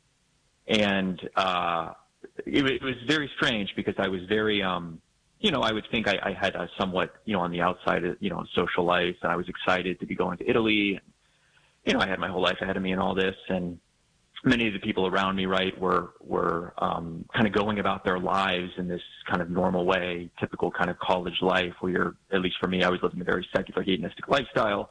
And uh, it, it was very strange because I was very, um, you know, I would think I, I had a somewhat, you know, on the outside, you know, social life, and I was excited to be going to Italy. And, you know, I had my whole life ahead of me and all this. And many of the people around me, right, were were um, kind of going about their lives in this kind of normal way, typical kind of college life where you're, at least for me, I was living a very secular, hedonistic lifestyle.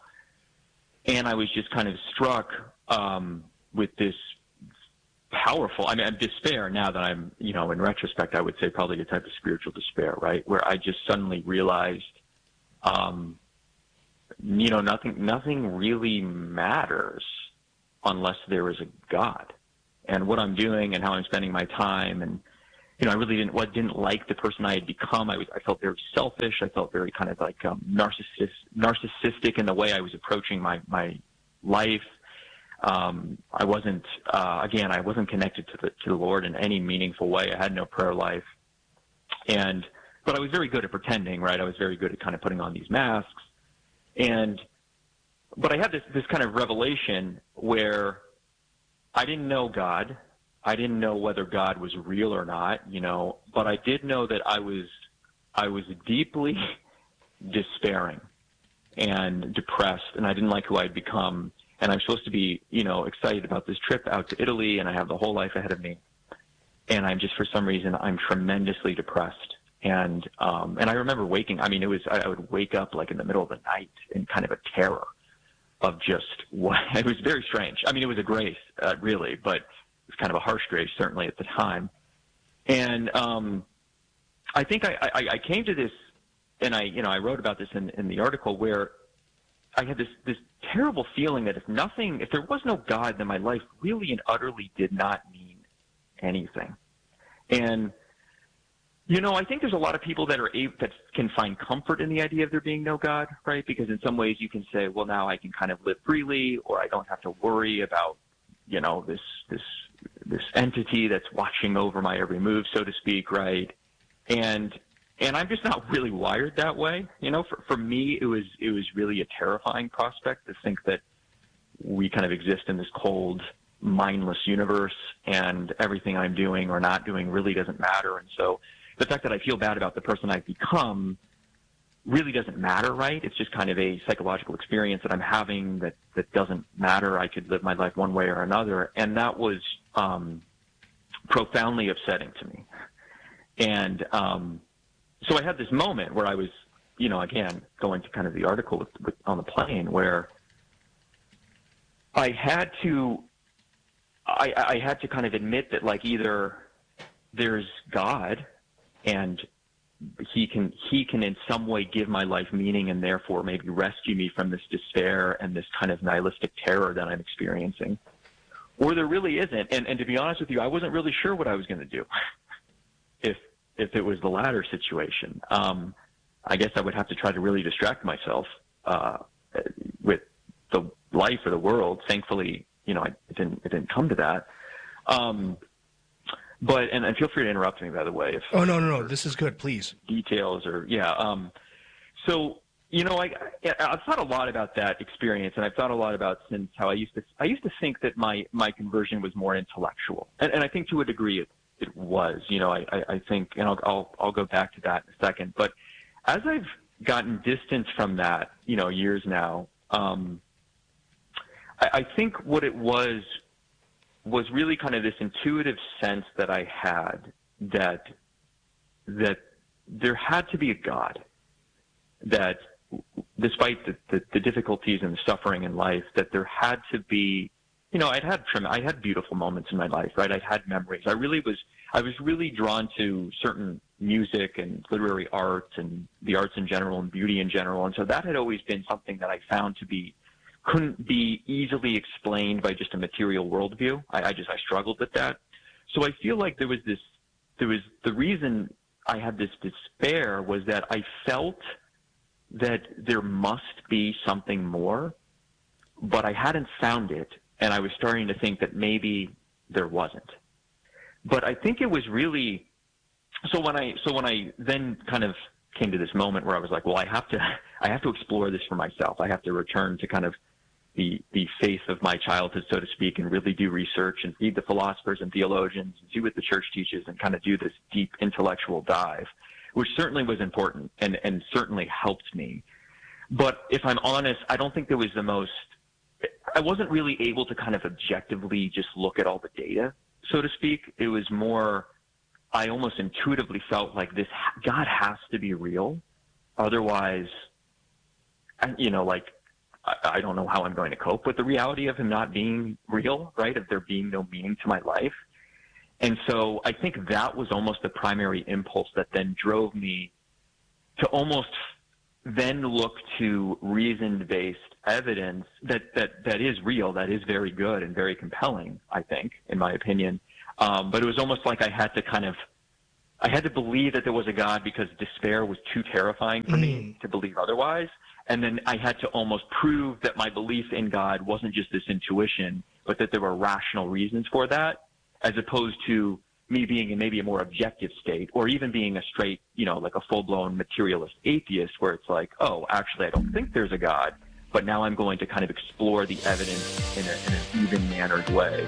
And I was just kind of struck um, with this powerful, I mean, despair now that I'm, you know, in retrospect, I would say probably a type of spiritual despair, right, where I just suddenly realized, um, you know, nothing, nothing really matters unless there is a God. And what I'm doing and how I'm spending my time, and, you know, I really didn't, what didn't like the person I had become. I was, I felt very selfish. I felt very kind of like um, narcissist, narcissistic in the way I was approaching my, my life. Um, I wasn't, uh, again, I wasn't connected to the, to the Lord in any meaningful way. I had no prayer life. And, but I was very good at pretending, right? I was very good at kind of putting on these masks. And, but I had this, this kind of revelation where I didn't know God. I didn't know whether God was real or not, you know, but I did know that I was, I was deeply despairing and depressed, and I didn't like who I had become. And I'm supposed to be, you know, excited about this trip out to Italy, and I have the whole life ahead of me. And I'm just, for some reason, I'm tremendously depressed. And, um, and I remember waking, I mean, it was, I, I would wake up like in the middle of the night in kind of a terror of just what, it was very strange. I mean, it was a grace, uh, really, but it was kind of a harsh grace, certainly at the time. And, um, I think I, I, I came to this, and I, you know, I wrote about this in, in the article, where I had this, this terrible feeling that if nothing, if there was no God, then my life really and utterly did not mean anything. And, you know, I think there's a lot of people that are able, that can find comfort in the idea of there being no God, right? Because in some ways you can say, well, now I can kind of live freely, or I don't have to worry about, you know, this, this, this entity that's watching over my every move, so to speak, right? And, and I'm just not really wired that way. You know, for, for me, it was, it was really a terrifying prospect to think that we kind of exist in this cold, mindless universe, and everything I'm doing or not doing really doesn't matter. And so the fact that I feel bad about the person I've become really doesn't matter, right? It's just kind of a psychological experience that I'm having that, that doesn't matter. I could live my life one way or another. And that was um, profoundly upsetting to me. And um, so I had this moment where I was, you know, again, going to kind of the article with, with, on the plane, where I had to, I, I had to kind of admit that, like, either there's God and he can, he can in some way give my life meaning and therefore maybe rescue me from this despair and this kind of nihilistic terror that I'm experiencing, or there really isn't. And, and to be honest with you, I wasn't really sure what I was going to do if, if it was the latter situation. Um, I guess I would have to try to really distract myself uh, with the life or the world. Thankfully, you know, I, it didn't, it didn't come to that. Um, But, and, and feel free to interrupt me, by the way. If, oh, no, no, no. This is good. Please. Details or, yeah. Um, so, you know, I, I, I've thought a lot about that experience, and I've thought a lot about since how I used to, I used to think that my, my conversion was more intellectual. And, and I think to a degree it, it was, you know, I, I, I think, and I'll, I'll, I'll go back to that in a second. But as I've gotten distance from that, you know, years now, um, I, I think what it was, was really kind of this intuitive sense that I had that that there had to be a God, that despite the, the, the difficulties and the suffering in life, that there had to be, you know, I'd had I had beautiful moments in my life, right? I had memories. I really was, I was really drawn to certain music and literary art and the arts in general and beauty in general. And so that had always been something that I found to be couldn't be easily explained by just a material worldview. I, I just, I struggled with that. So I feel like there was this, there was, the reason I had this despair was that I felt that there must be something more, but I hadn't found it. And I was starting to think that maybe there wasn't. But I think it was really, so when I, so when I then kind of came to this moment where I was like, well, I have to, I have to explore this for myself. I have to return to kind of the, the faith of my childhood, so to speak, and really do research and read the philosophers and theologians and see what the church teaches and kind of do this deep intellectual dive, which certainly was important and, and certainly helped me. But if I'm honest, I don't think there was the most, I wasn't really able to kind of objectively just look at all the data, so to speak. It was more, I almost intuitively felt like this, God has to be real. Otherwise, you know, like, I, I don't know how I'm going to cope with the reality of him not being real, right? Of there being no meaning to my life. And so I think that was almost the primary impulse that then drove me to almost then look to reason-based evidence that, that, that is real, that is very good and very compelling, I think, in my opinion. Um, but it was almost like I had to kind of, I had to believe that there was a God because despair was too terrifying for mm. me to believe otherwise. And then I had to almost prove that my belief in God wasn't just this intuition, but that there were rational reasons for that, as opposed to me being in maybe a more objective state, or even being a straight, you know, like a full-blown materialist atheist, where it's like, oh, actually, I don't think there's a God, but now I'm going to kind of explore the evidence in, a, in an even-mannered way,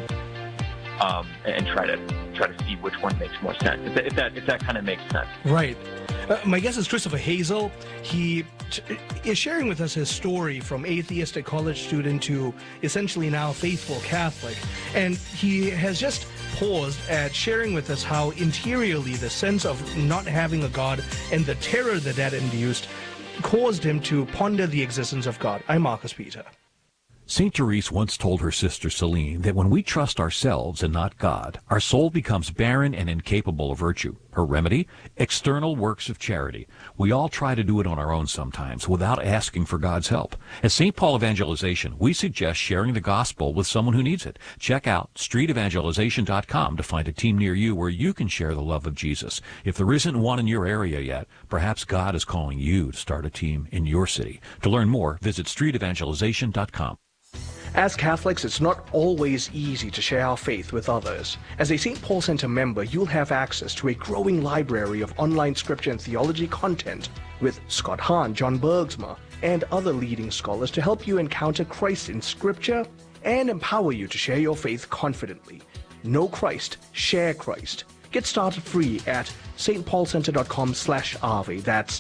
um, and try to try to see which one makes more sense. If that if that, if that kind of makes sense. Right. Uh, my guest is Christopher Hazel. He t- is sharing with us his story from atheistic college student to essentially now faithful Catholic. And he has just paused at sharing with us how interiorly the sense of not having a God and the terror that that induced caused him to ponder the existence of God. I'm Marcus Peter. Saint Therese once told her sister Celine that when we trust ourselves and not God, our soul becomes barren and incapable of virtue. Her remedy? External works of charity. We all try to do it on our own sometimes without asking for God's help. At Saint Paul Evangelization, we suggest sharing the gospel with someone who needs it. Check out street evangelization dot com to find a team near you where you can share the love of Jesus. If there isn't one in your area yet, perhaps God is calling you to start a team in your city. To learn more, visit street evangelization dot com. As Catholics, it's not always easy to share our faith with others. As a Saint Paul Center member, you'll have access to a growing library of online scripture and theology content with Scott Hahn, John Bergsma, and other leading scholars to help you encounter Christ in scripture and empower you to share your faith confidently. Know Christ, share Christ. Get started free at stpaulcenter.com slash Ave. That's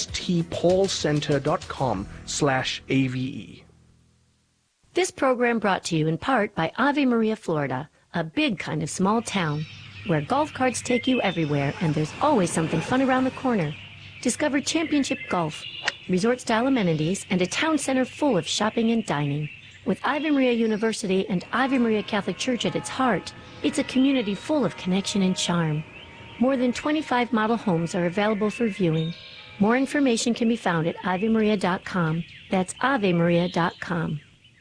stpaulcenter.com slash A V E. This program brought to you in part by Ave Maria, Florida, a big kind of small town where golf carts take you everywhere and there's always something fun around the corner. Discover championship golf, resort-style amenities, and a town center full of shopping and dining. With Ave Maria University and Ave Maria Catholic Church at its heart, it's a community full of connection and charm. More than twenty-five model homes are available for viewing. More information can be found at ave maria dot com. That's ave maria dot com.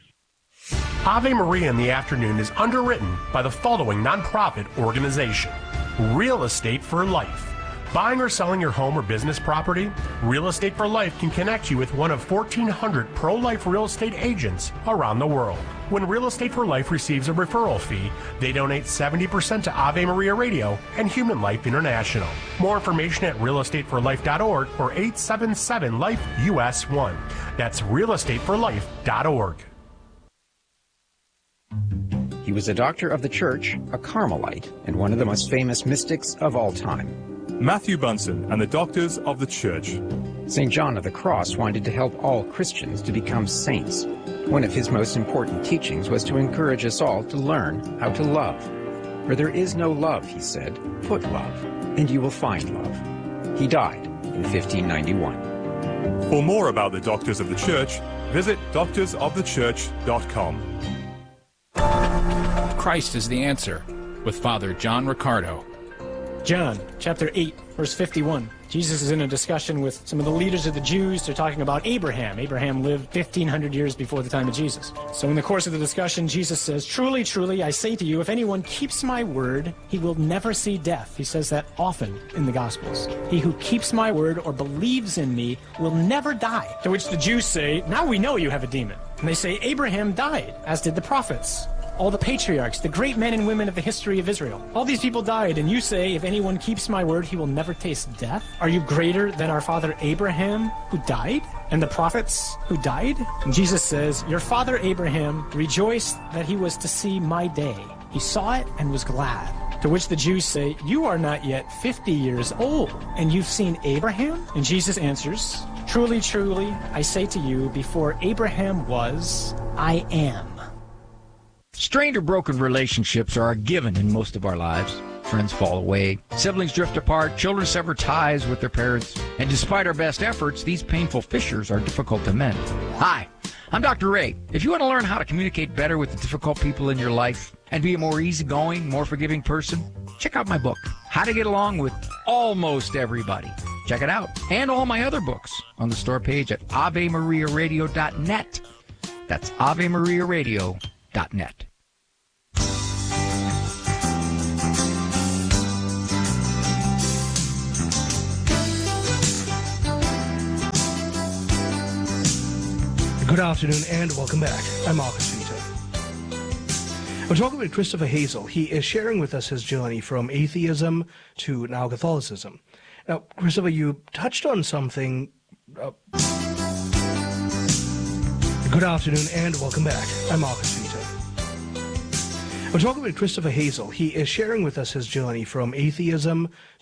Ave Maria in the Afternoon is underwritten by the following nonprofit organization: Real Estate for Life. Buying or selling your home or business property? Real Estate for Life can connect you with one of fourteen hundred pro-life real estate agents around the world. When Real Estate for Life receives a referral fee, they donate seventy percent to Ave Maria Radio and Human Life International. More information at real estate for life dot org or eight seven seven life U S one. That's real estate for life dot org. He was a doctor of the church, a Carmelite, and one of the most famous mystics of all time. Matthew Bunson and the Doctors of the Church. Saint John of the Cross wanted to help all Christians to become saints. One of his most important teachings was to encourage us all to learn how to love. Where there is no love, he said, put love, and you will find love. He died in fifteen ninety-one. For more about the Doctors of the Church, visit doctors of the church dot com. Christ is the Answer, with Father John Riccardo. John, chapter eight, verse fifty-one. Jesus is in a discussion with some of the leaders of the Jews. They're talking about Abraham. Abraham lived fifteen hundred years before the time of Jesus. So in the course of the discussion, Jesus says, "Truly, truly, I say to you, if anyone keeps my word, he will never see death." He says that often in the Gospels. "He who keeps my word or believes in me will never die." To which the Jews say, "Now we know you have a demon." And they say, "Abraham died, as did the prophets. All the patriarchs, the great men and women of the history of Israel. All these people died, and you say, if anyone keeps my word, he will never taste death? Are you greater than our father Abraham, who died, and the prophets who died?" And Jesus says, "Your father Abraham rejoiced that he was to see my day. He saw it and was glad." To which the Jews say, "You are not yet fifty years old, and you've seen Abraham?" And Jesus answers, "Truly, truly, I say to you, before Abraham was, I am." Strained or broken relationships are a given in most of our lives. Friends fall away, siblings drift apart, children sever ties with their parents, and despite our best efforts, these painful fissures are difficult to mend. Hi, I'm Doctor Ray. If you want to learn how to communicate better with the difficult people in your life and be a more easygoing, more forgiving person, check out my book, How to Get Along with Almost Everybody. Check it out, and all my other books on the store page at ave maria radio dot net. That's ave maria radio dot net. Good afternoon and welcome back. I'm Marcus Vita. We're talking with Christopher Hazel. He is sharing with us his journey from atheism to now Catholicism. Now, Christopher, you touched on something. Uh... Good afternoon and welcome back. I'm Marcus Vita. We're talking with Christopher Hazel. He is sharing with us his journey from atheism